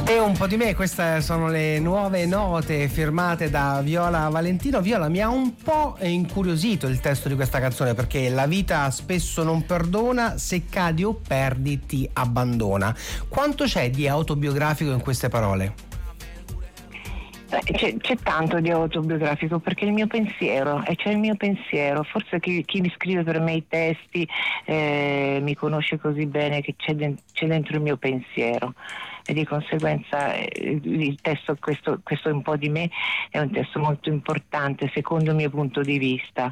E un po' di me, queste sono le nuove note firmate da Viola Valentino. Viola, mi ha un po' incuriosito il testo di questa canzone, perché la vita spesso non perdona, se cadi o perdi ti abbandona. Quanto c'è di autobiografico in queste parole? C'è tanto di autobiografico, perché il mio pensiero, e c'è il mio pensiero. Forse chi mi scrive per me i testi mi conosce così bene che c'è dentro il mio pensiero, e di conseguenza il testo, questo è un po' di me, è un testo molto importante secondo il mio punto di vista.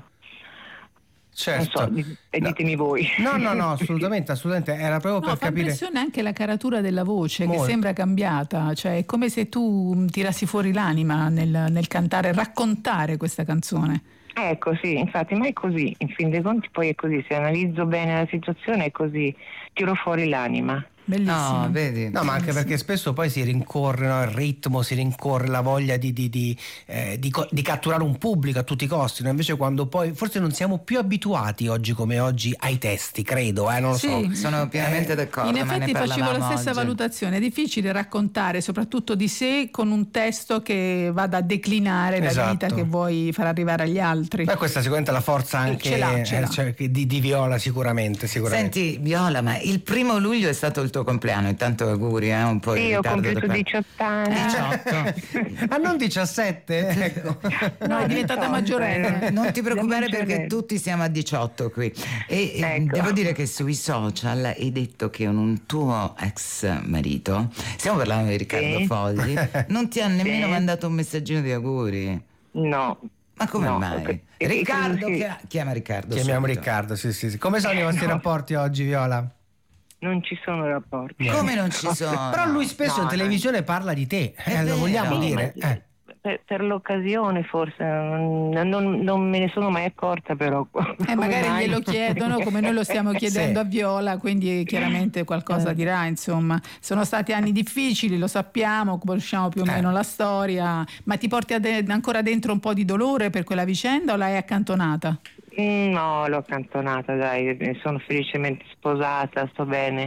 Certo. Non so, ditemi voi. No, assolutamente, era proprio per fa capire. impressione anche la caratura della voce, Molto. che sembra cambiata, cioè è come se tu tirassi fuori l'anima nel cantare, raccontare questa canzone. Ecco, sì, infatti, ma è così, in fin dei conti poi è così, se analizzo bene la situazione è così, tiro fuori l'anima. Bellissimo. No, vedi? No, ma anche perché spesso poi si rincorre, no, il ritmo, si rincorre la voglia di catturare un pubblico a tutti i costi, no? Invece quando poi forse non siamo più abituati oggi come oggi ai testi, credo, non lo so. Sono pienamente d'accordo. In effetti facevo la stessa oggi. valutazione, è difficile raccontare soprattutto di sé con un testo che vada a declinare la vita che vuoi far arrivare agli altri. Beh, questa sicuramente è la forza anche ce l'ha. Cioè, di Viola sicuramente. Senti Viola, ma il 1 luglio è stato il tuo compleanno, intanto auguri, un po' in Io ho ritardo. compiuto 18 anni. 18? Ah, non 17? Ecco. No, è diventata maggiorenne. Non ti preoccupare Maggiorenne. perché tutti siamo a 18 qui. E Ecco. devo dire che sui social hai detto che un tuo ex marito, stiamo parlando di Riccardo Sì. Fogli, non ti ha nemmeno Sì. mandato un messaggino di auguri. No. Ma come No, mai? e Riccardo, così. chiama Riccardo. Chiamiamo subito. Riccardo, sì. Come sono i vostri rapporti oggi, Viola? Non ci sono rapporti. Come non ci sono? Però lui spesso in No, televisione parla di te, lo vero. vogliamo Sì, dire. ma per l'occasione forse non me ne sono mai accorta, però Magari mai? glielo chiedono come noi lo stiamo chiedendo Sì. a Viola, quindi chiaramente qualcosa dirà, insomma. Sono stati anni difficili, lo sappiamo, conosciamo più o meno la storia, ma ti porti ancora dentro un po' di dolore per quella vicenda o l'hai accantonata? No, l'ho accantonata, dai, sono felicemente sposata, sto bene,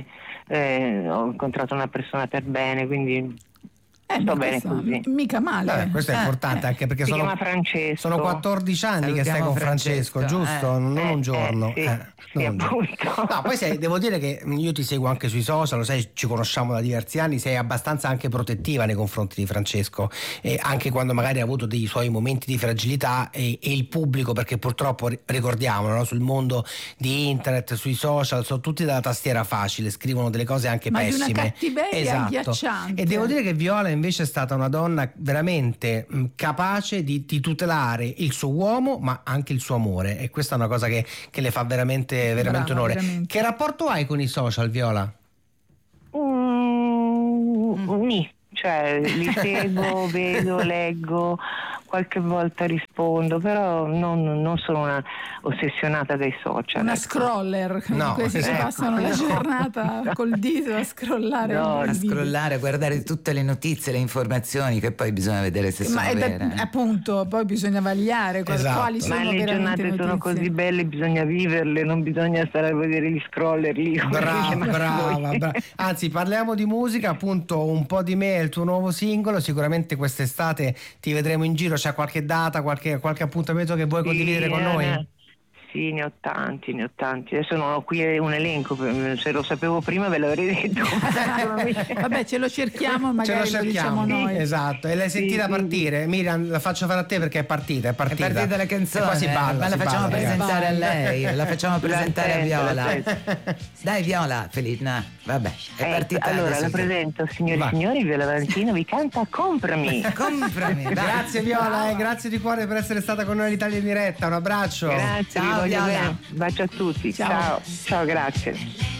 ho incontrato una persona per bene, quindi sto bene così. Mica male. Questo è importante anche perché Si chiama Francesco. sono 14 anni che stai Salutiamo con Francesco, giusto? Non un giorno. Sì, non un giorno. appunto. No, poi devo dire che io ti seguo anche sui social, lo sai, ci conosciamo da diversi anni, sei abbastanza anche protettiva nei confronti di Francesco, e anche quando magari ha avuto dei suoi momenti di fragilità, e il pubblico, perché purtroppo ricordiamolo, no, sul mondo di internet, sui social, sono tutti dalla tastiera facile, scrivono delle cose anche Ma pessime. di una cattiveria agghiacciante. E devo dire che Viola invece è stata una donna veramente capace di tutelare il suo uomo, ma anche il suo amore, e questa è una cosa che le fa veramente Brava, onore. veramente. Che rapporto hai con i social, Viola? Cioè li seguo, vedo, leggo, qualche volta rispondo, però non sono una ossessionata dai social. Una ecco. scroller, No, questi si ecco. passano la giornata col dito a scrollare. No, il A video. scrollare, a guardare tutte le notizie, le informazioni che poi bisogna vedere se sono Ma vere. appunto, poi bisogna vagliare Esatto. quali sono Ma le veramente giornate sono notizie. così belle, bisogna viverle, non bisogna stare a vedere gli scroller lì. come dice Brava. Matteo. Anzi, parliamo di musica, appunto. Un po' di me è il tuo nuovo singolo, sicuramente quest'estate ti vedremo in giro. C'è qualche data, qualche appuntamento che vuoi condividere con noi? Sì, ne ho tanti. Adesso non ho qui un elenco, se lo sapevo prima ve l'avrei detto. Vabbè, ce lo cerchiamo, magari lo diciamo noi. Esatto. E l'hai sentita Sì. partire? Miriam, la faccio fare a te perché è partita. È partita la canzone, E qua si balla, ma la si facciamo balla, presentare a lei, la facciamo presentare a Viola. L'aspetto. Dai Viola, Felina, vabbè, è partita allora adesso la che- presento, signori Vai. e signori, Viola Valentino vi canta Comprami. Comprami, dai. Grazie Viola, grazie di cuore per essere stata con noi all'Italia in diretta. Un abbraccio. Grazie, vi Ciao, voglio Viola. bene. Bacio a tutti. Ciao. Ciao, grazie.